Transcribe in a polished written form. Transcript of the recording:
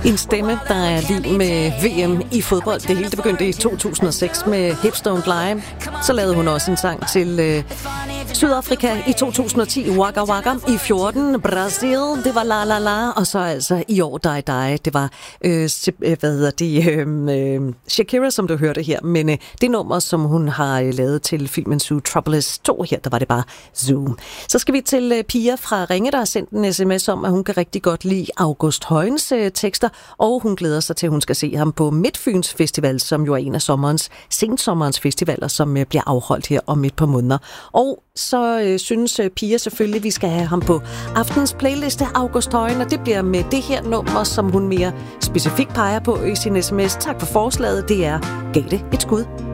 En stemme, der er lige med VM i fodbold. Det hele det begyndte i 2006 med Hips Don't Lie. Så lavede hun også en sang til Sydafrika i 2010, Waka Waka. I 14, Brasil, det var La La La. Og så altså i år, Die Die, det var, Shakira, som du hørte her. Men det nummer, som hun har lavet til filmen Zootropolis 2 her, der var det bare Zoom. Så skal vi til Pia fra Ringe, der har sendt en sms om, at hun kan rigtig godt lide August Højens tekster, og hun glæder sig til, at hun skal se ham på Midtfyns Festival, som jo er en af sensommerens festivaler, som bliver afholdt her om et par måneder. Og så synes Pia selvfølgelig, at vi skal have ham på aftens playliste, August Højen, og det bliver med det her nummer, som hun mere specifikt peger på i sin sms. Tak for forslaget, det er Gav det et skud.